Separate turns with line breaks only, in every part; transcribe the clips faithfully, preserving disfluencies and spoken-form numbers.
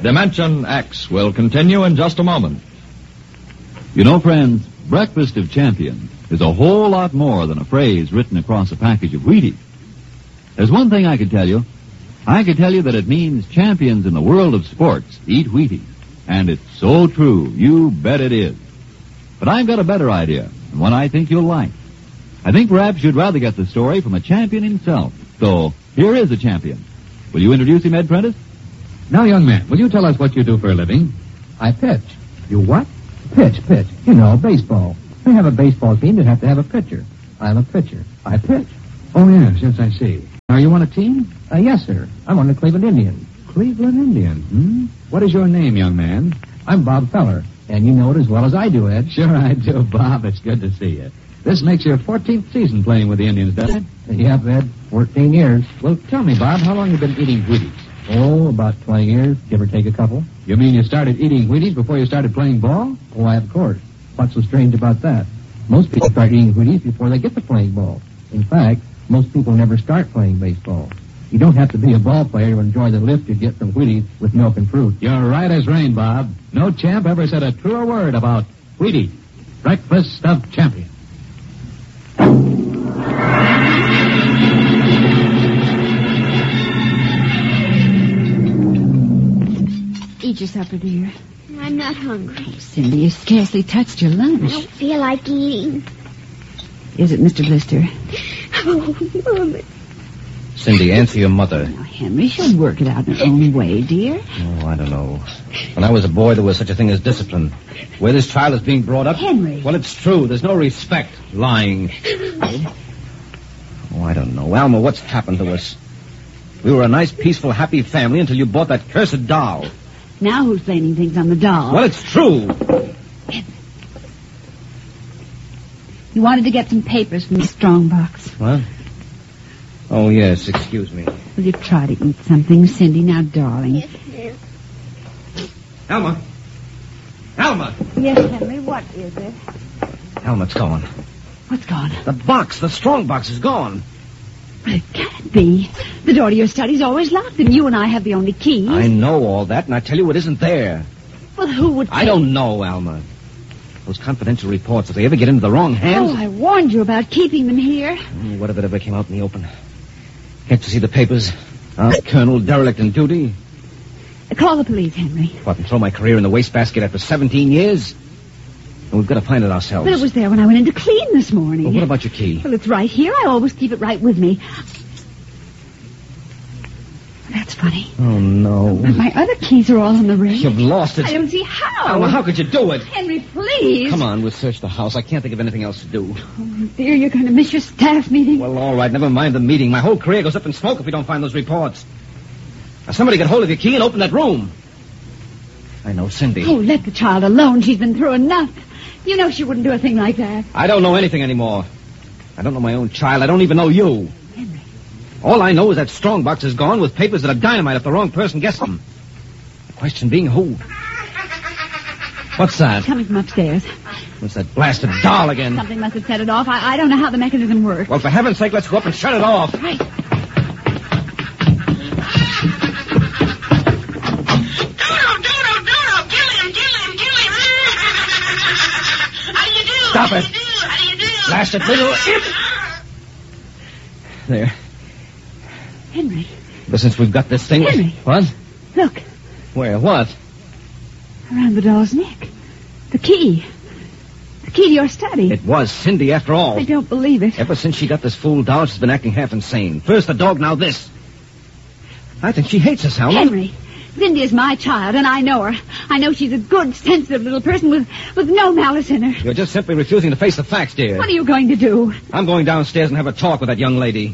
Dimension X will continue in just a moment.
You know, friends, Breakfast of Champions is a whole lot more than a phrase written across a package of Wheaties. There's one thing I could tell you. I could tell you that it means champions in the world of sports eat Wheaties. And it's so true. You bet it is. But I've got a better idea, and one I think you'll like. I think perhaps you'd rather get the story from a champion himself. So, here is a champion. Will you introduce him, Ed Prentice?
Now, young man, will you tell us what you do for a living?
I pitch. You what? Pitch, pitch. You know, baseball. They have a baseball team, they have to have a pitcher. I'm a pitcher. I pitch.
Oh, yes, yes, I see. Are you on a team?
Uh, yes, sir. I'm on the Cleveland Indians.
Cleveland Indian, hmm? What is your name, young man?
I'm Bob Feller, and you know it as well as I do, Ed.
Sure I do, Bob. It's good to see you. This makes your fourteenth season playing with the Indians, doesn't it?
Yep, Ed. fourteen years.
Well, tell me, Bob, how long have you been eating Wheaties?
Oh, about twenty years, give or take a couple.
You mean you started eating Wheaties before you started playing ball?
Why, of course. What's so strange about that? Most people start eating Wheaties before they get to playing ball. In fact, most people never start playing baseball. You don't have to be a ball player to enjoy the lift you get from Wheaties with milk and fruit.
You're right as rain, Bob. No champ ever said a truer word about Wheaties. Breakfast of Champions.
Eat your supper, dear.
I'm not hungry.
Oh, Cindy, you scarcely touched your lunch.
I don't feel like eating.
Is it Mister Blister?
Oh, Mama.
Cindy, answer your mother.
Now, Henry, she'll work it out in her own way, dear.
Oh, I don't know. When I was a boy, there was such a thing as discipline. Where this child is being brought up...
Henry.
Well, it's true. There's no respect. Lying. Oh, I don't know. Alma, what's happened to us? We were a nice, peaceful, happy family until you bought that cursed doll.
Now who's blaming things on the doll?
Well, it's true.
You wanted to get some papers from the strong box.
What? Oh, yes, excuse me.
Will you try to eat something, Cindy? Now, darling.
Yes, ma'am.
Alma. Alma.
Yes, Henry, what is it?
Alma, it's gone.
What's gone?
The box, the strong box is gone.
But it can't be. The door to your study's always locked, and you and I have the only keys.
I know all that, and I tell you it isn't there.
Well, who would...
I don't know, Alma. Those confidential reports, if they ever get into the wrong hands...
Oh, I warned you about keeping them here.
Mm, what if it ever came out in the open? Can't you see the papers? Uh, Colonel derelict in duty.
Call the police, Henry.
What, and throw my career in the wastebasket after seventeen years? And we've got to find it ourselves.
But it was there when I went in to clean this morning.
Well, what about your key?
Well, it's right here. I always keep it right with me. That's funny.
Oh, no.
But my other keys are all in the ring.
You've lost it.
I don't see how.
Alma, how could you do it?
Henry, please.
Come on, we'll search the house. I can't think of anything else to do.
Oh, dear, you're going to miss your staff meeting.
Well, all right, never mind the meeting. My whole career goes up in smoke if we don't find those reports. Now, somebody get hold of your key and open that room. I know, Cindy.
Oh, let the child alone. She's been through enough. You know she wouldn't do a thing like that.
I don't know anything anymore. I don't know my own child. I don't even know you.
Henry.
All I know is that strong box is gone with papers that are dynamite if the wrong person gets them. The question being who? What's that?
Coming from upstairs.
What's that blasted doll again?
Something must have set it off. I, I don't know how the mechanism works.
Well, for heaven's sake, let's go up and shut it off.
Right.
Stop it. Blasted little imp. There.
Henry.
But since we've got this thing...
Henry.
What?
Look.
Where? What?
Around the doll's neck. The key. The key to your study.
It was Cindy after all.
I don't believe it.
Ever since she got this fool doll, she's been acting half insane. First the dog, now this. I think she hates us, Alma.
Henry. Cindy is my child, and I know her. I know she's a good, sensitive little person with, with no malice in her.
You're just simply refusing to face the facts, dear.
What are you going to do?
I'm going downstairs and have a talk with that young lady.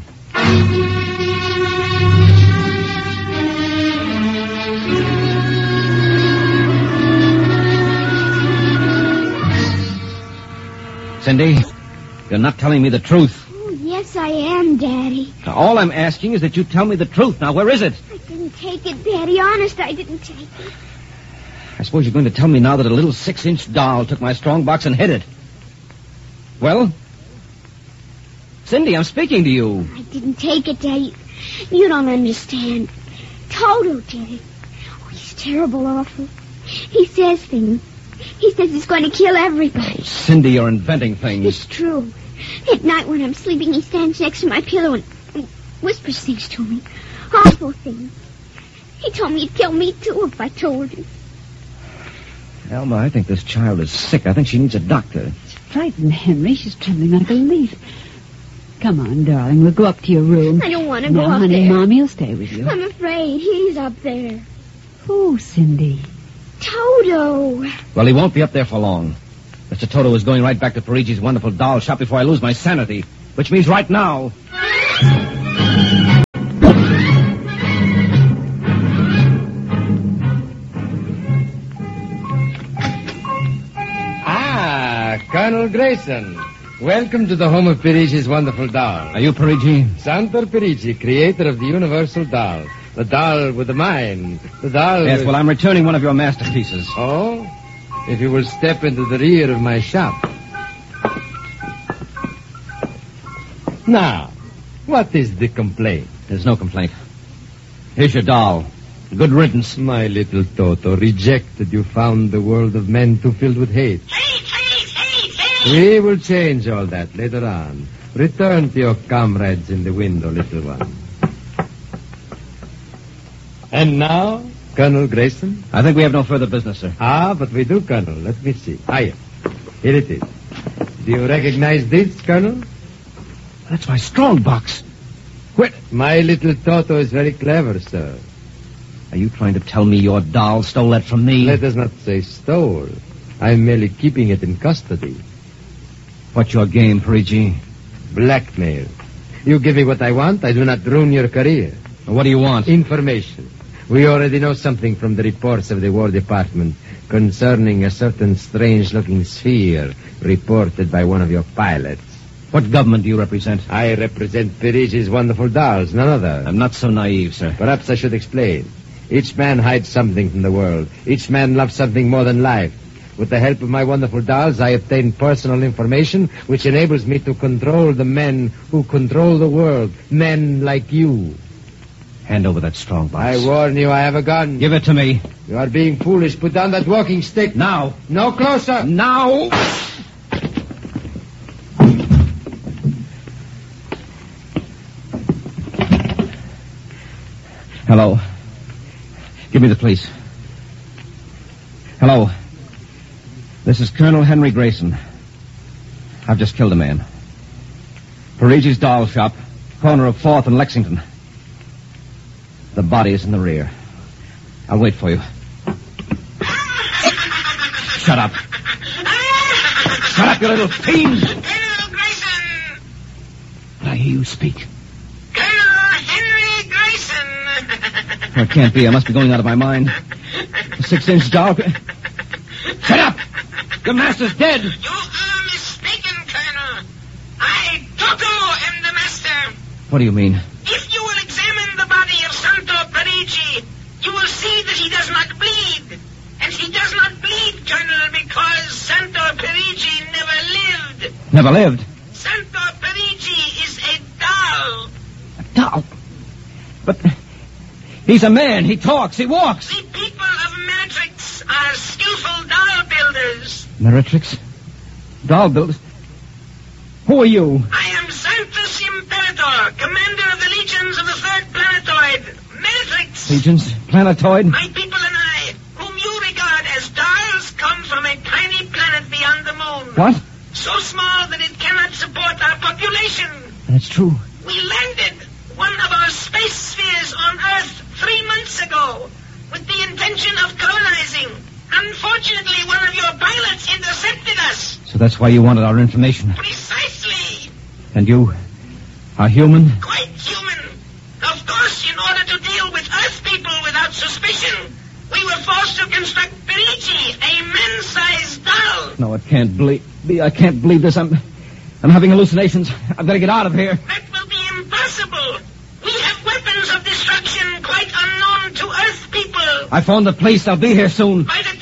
Cindy, you're not telling me the truth.
Oh, yes, I am, Daddy.
Now, all I'm asking is that you tell me the truth. Now, where is it?
I didn't take it, Daddy. Honest, I didn't take it.
I suppose you're going to tell me now that a little six-inch doll took my strong box and hid it. Well? Cindy, I'm speaking to you.
I didn't take it, Daddy. You don't understand. Toto did it. Oh, He's terrible awful. He says things. He says he's going to kill everybody.
Cindy, you're inventing things.
It's true. At night when I'm sleeping, he stands next to my pillow and, and whispers things to me. Awful things. He told me he'd kill me, too, if I told him.
Elma, I think this child is sick. I think she needs a doctor.
She's frightened, Henry. She's trembling like a leaf. Come on, darling. We'll go up to your room.
I don't want to
no,
go up
honey,
there.
Mommy will stay with you.
I'm afraid. He's up there.
Who, Cindy?
Toto.
Well, he won't be up there for long. Mister Toto is going right back to Parigi's wonderful doll shop before I lose my sanity, which means right now.
Ah, Colonel Grayson. Welcome to the home of Parigi's wonderful doll.
Are you Parigi?
Santor Parigi, creator of the universal doll. The doll with the mind. The doll
Yes,
with...
well, I'm returning one of your masterpieces.
Oh? If you will step into the rear of my shop. Now, what is the complaint?
There's no complaint. Here's your doll. Good riddance.
My little Toto, rejected, you found the world of men too filled with hate.
Hate, hate, hate, hate!
We will change all that later on. Return to your comrades in the window, little one. And now, Colonel Grayson?
I think we have no further business, sir.
Ah, but we do, Colonel. Let me see. Ah, yes. Here it is. Do you recognize this, Colonel?
That's my strong box. Where...
My little Toto is very clever, sir.
Are you trying to tell me your doll stole that from me?
Let us not say stole. I'm merely keeping it in custody.
What's your game, Parigi?
Blackmail. You give me what I want, I do not ruin your career.
What do you want?
Information. We already know something from the reports of the War Department concerning a certain strange-looking sphere reported by one of your pilots.
What government do you represent?
I represent Parigi's wonderful dolls, none other.
I'm not so naive, sir.
Perhaps I should explain. Each man hides something from the world. Each man loves something more than life. With the help of my wonderful dolls, I obtain personal information which enables me to control the men who control the world. Men like you.
Hand over that strong box.
I warn you, I have a gun.
Give it to me.
You are being foolish. Put down that walking stick.
Now.
No closer.
Now. Hello. Give me the police. Hello. This is Colonel Henry Grayson. I've just killed a man. Parigi's doll shop, corner of fourth and Lexington. The body is in the rear. I'll wait for you. Shut up. Shut up, you little fiend.
Colonel Grayson!
I hear you speak.
Colonel Henry Grayson!
Oh, it can't be. I must be going out of my mind. A six-inch doll. Shut up! Your master's dead.
You are mistaken, Colonel. I, Toto, am the master.
What do you mean?
If you will examine the body of Santo Parigi, you will see that he does not bleed. And he does not bleed, Colonel, because Santo Parigi never lived.
Never lived?
Santo Parigi is a doll.
A doll? But he's a man. He talks. He walks.
The people of Meritrix are skillful doll builders.
Meritrix? Doll builders? Who are you?
I am Santos Imperator, commander of the legions of the third planetoid, Meritrix.
Legions? Planetoid?
My people and I, whom you regard as dolls, come from a tiny planet beyond the moon.
What?
So small that it cannot support our population.
That's true.
We landed one of our space spheres on Earth three months ago with the intention of colonizing. Unfortunately, one of your pilots intercepted us.
So that's why you wanted our information.
Precisely.
And you are human?
Quite human. Of course, in order to deal with Earth people without suspicion, we were forced to construct Parigi, a man-sized doll.
No, it can't ble- be. I can't believe this. I'm, I'm having hallucinations. I've got to get out of here.
That will be impossible. We have weapons of destruction quite unknown to Earth people.
I phoned the police. I'll be here soon.
By the